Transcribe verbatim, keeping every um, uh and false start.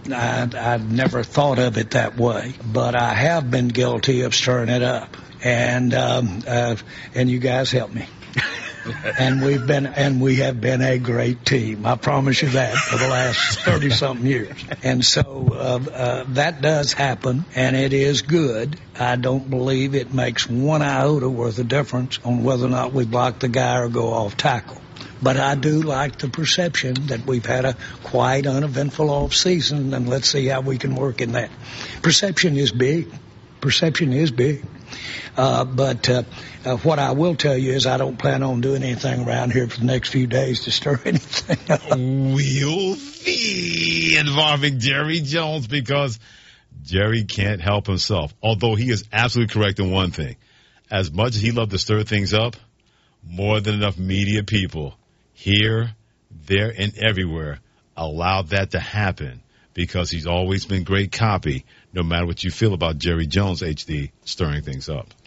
I, I never thought of it that way, but I have been guilty of stirring it up, and um, uh, and you guys help me. And we've been, and we have been a great team. I promise you that for the last thirty something years. And so uh, uh, that does happen, and it is good. I don't believe it makes one iota worth of difference on whether or not we block the guy or go off tackle. But I do like the perception that we've had a quite uneventful off season, and let's see how we can work in that. Perception is big. Perception is big. Uh, but uh, uh, what I will tell you is I don't plan on doing anything around here for the next few days to stir anything up. We'll see involving Jerry Jones, because Jerry can't help himself. Although he is absolutely correct in one thing. As much as he loved to stir things up, more than enough media people here, there, and everywhere allowed that to happen, because he's always been great copy, no matter what you feel about Jerry Jones, H D, stirring things up.